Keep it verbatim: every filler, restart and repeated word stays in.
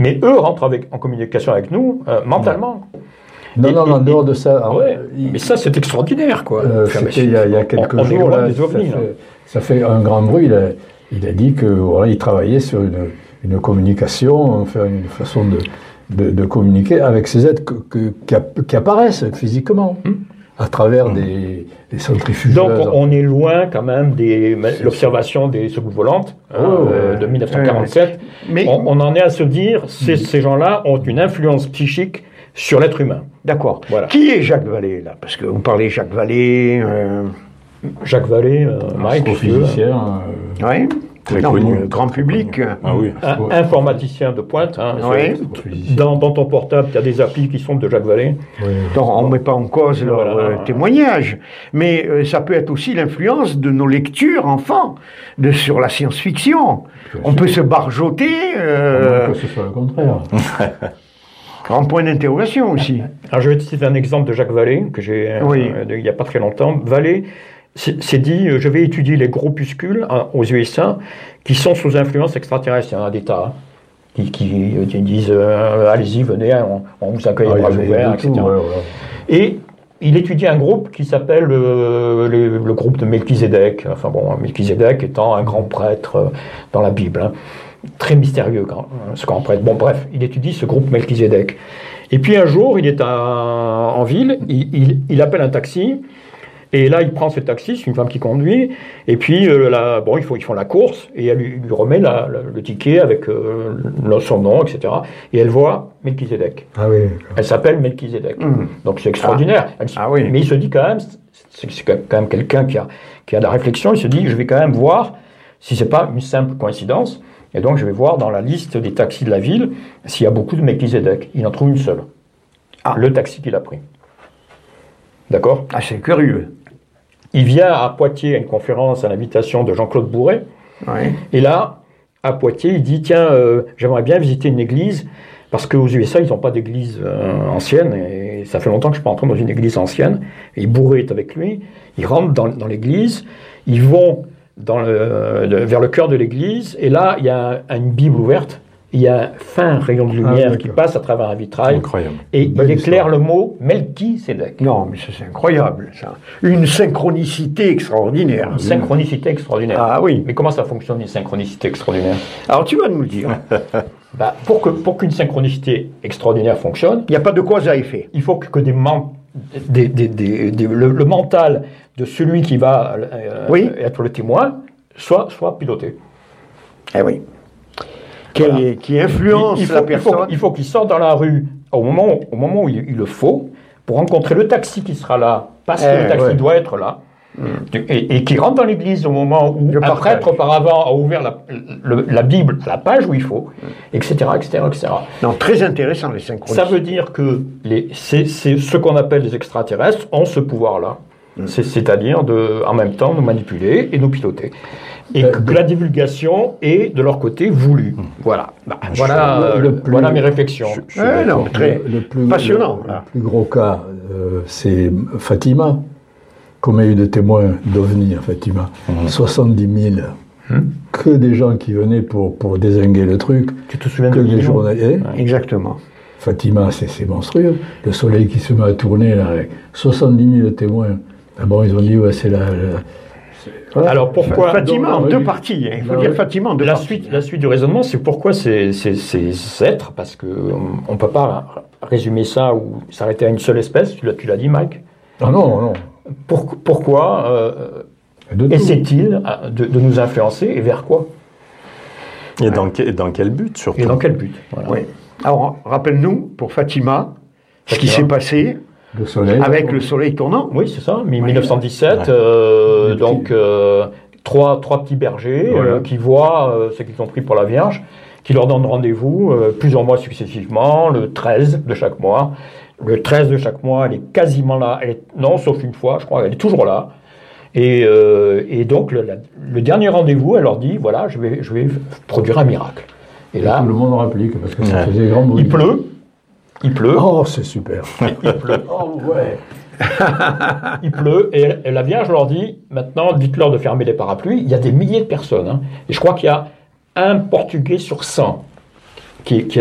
Mais eux rentrent avec, en communication avec nous euh, mentalement. Non, et, non, et, en dehors de ça... Ah ouais, il, mais ça, c'est extraordinaire, quoi. Euh, C'était il y, a, il y a quelques on, jours, on là, ça, ovnis, fait, ça fait un grand bruit. Il a, il a dit que voilà, il travaillait sur une, une communication, enfin, une façon de, de, de communiquer avec ces êtres que, que, qui, a, qui apparaissent physiquement. Hum. À travers mmh. des, des centrifugeuses. Donc on est loin quand même de l'observation des soucoupes volantes hein, oh, euh, de mille neuf cent quarante-sept. Mais on, on en est à se dire ces, mmh. ces gens-là ont une influence psychique sur l'être humain. D'accord. Voilà. Qui est Jacques Vallée là? Parce que vous parlez Jacques Vallée. Euh... Jacques Vallée, euh, Mike, physicien. Euh... Oui. Très non, connu, euh, grand public. Ah oui. Un, informaticien de pointe. Hein, oui. Dans, dans ton portable, tu as des applis qui sont de Jacques Vallée. Oui. Donc, on ne met pas en cause leur voilà. euh, témoignage. Mais euh, ça peut être aussi l'influence de nos lectures enfants de, sur la science-fiction. On peut se barjoter. Euh... que ce soit le contraire. Grand point d'interrogation aussi. Alors, je vais te citer un exemple de Jacques Vallée, que j'ai oui. euh, il n'y a pas très longtemps. Vallée c'est dit, je vais étudier les groupuscules hein, aux U S A qui sont sous influence extraterrestre. Il y en a des tas hein, qui, qui, qui disent euh, allez-y, venez, on, on vous accueille à bras ouverts, et cetera. Ouais, ouais. Et il étudie un groupe qui s'appelle euh, le, le groupe de Melchizedek. Enfin bon, Melchizedek étant un grand prêtre euh, dans la Bible. Hein, très mystérieux, quand, ce grand prêtre. Bon, bref, il étudie ce groupe Melchizedek. Et puis un jour, il est à, en ville, il, il, il appelle un taxi. Et là, il prend ce taxi, c'est une femme qui conduit, et puis euh, là, bon, il faut, ils font la course, et elle lui, lui remet la, la, le ticket avec euh, son nom, et cetera. Et elle voit Melchizedek. Ah oui. Elle s'appelle Melchizedek. Mmh. Donc c'est extraordinaire. Ah. Elle, ah oui. Mais il se dit quand même, c'est, c'est quand même quelqu'un qui a, qui a de la réflexion, il se dit, je vais quand même voir si c'est pas une simple coïncidence, et donc je vais voir dans la liste des taxis de la ville s'il y a beaucoup de Melchizedek. Il en trouve une seule. Ah. Le taxi qu'il a pris. D'accord ? Ah, c'est curieux. Il vient à Poitiers à une conférence à l'invitation de Jean-Claude Bourret. Oui. Et là, à Poitiers, il dit, tiens, euh, j'aimerais bien visiter une église, parce qu'aux U S A, ils n'ont pas d'église euh, ancienne, et ça fait longtemps que je ne suis pas entré dans une église ancienne. Et Bourret est avec lui, ils rentrent dans, dans l'église, ils vont dans le, de, vers le cœur de l'église, et là, il y a un, une Bible ouverte, il y a un fin rayon de lumière ah, qui passe à travers un vitrail. Incroyable. Et Belle il éclaire histoire. Le mot Melchizedek. Non, mais ça, c'est incroyable, ça. Une synchronicité extraordinaire. Une synchronicité extraordinaire. Ah oui. Mais comment ça fonctionne, une synchronicité extraordinaire? Alors, tu vas nous le dire. bah, pour, que, pour qu'une synchronicité extraordinaire fonctionne... Il n'y a pas de cause à effet. Il faut que, que des, man, des, des, des, des le, le mental de celui qui va euh, oui. être le témoin soit, soit piloté. Eh oui. Voilà. Qui influence il, il faut, la personne. Il faut, il faut qu'il sorte dans la rue au moment, au moment où il, il le faut, pour rencontrer le taxi qui sera là, parce que eh, le taxi ouais. doit être là, mm. et, et qui rentre dans l'église au moment où Je un partage. prêtre auparavant a ouvert la, le, la Bible à la page où il faut, et cetera, et cetera, et cetera. Non, très intéressant les synchronicités. Ça veut dire que les, c'est, c'est ce qu'on appelle les extraterrestres ont ce pouvoir-là, mm. c'est, c'est-à-dire de, en même temps, nous manipuler et nous piloter. Et que, que la divulgation est de leur côté voulue. Voilà. Bah, voilà, le, le plus, voilà mes réflexions. Je, je ouais, non, très le, le plus, passionnant. Le, le plus gros cas, euh, c'est Fatima. Combien il y a eu de témoins d'OVNI à Fatima? mmh. soixante-dix mille. Mmh. Que des gens qui venaient pour, pour dézinguer le truc. Tu te souviens que de des journalistes. Ouais. Exactement. Fatima, c'est, c'est monstrueux. Le soleil qui se met à tourner, là, avec soixante-dix mille témoins. D'abord, ils ont dit, ouais, c'est la... la Voilà. Alors pourquoi Fatima donc, en deux oui. parties, hein. Il faut non, dire oui. Fatima en deux la parties. Suite, la suite du raisonnement, c'est pourquoi ces, ces, ces êtres, parce qu'on ne peut pas résumer ça ou s'arrêter à une seule espèce, tu l'as, tu l'as dit Mike. Ah non, non. Pour, pourquoi euh, essaie-t-il de, de nous influencer et vers quoi? Et dans, que, dans quel but surtout? Et dans quel but voilà. Oui. Alors rappelle-nous, pour Fatima, Fatima. ce qui s'est passé... Le soleil, avec le soleil tournant. Oui, c'est ça, mille neuf cent dix-sept. Ouais. Euh, donc, euh, trois, trois petits bergers voilà. euh, qui voient euh, ce qu'ils ont pris pour la Vierge, qui leur donnent rendez-vous euh, plusieurs mois successivement, le treize de chaque mois. Le treize de chaque mois, elle est quasiment là. Elle est, non, sauf une fois, je crois, elle est toujours là. Et, euh, et donc, le, la, le dernier rendez-vous, elle leur dit, voilà, je vais, je vais produire un miracle. Et, et là, tout le monde en réplique, parce que ça ouais. faisait grand bruit. Il pleut. Il pleut. Oh, c'est super. Il pleut. Oh, ouais. Il pleut. Et, et la Vierge leur dit, maintenant, dites-leur de fermer les parapluies. Il y a des milliers de personnes. Hein, et je crois qu'il y a un Portugais sur cent qui, qui est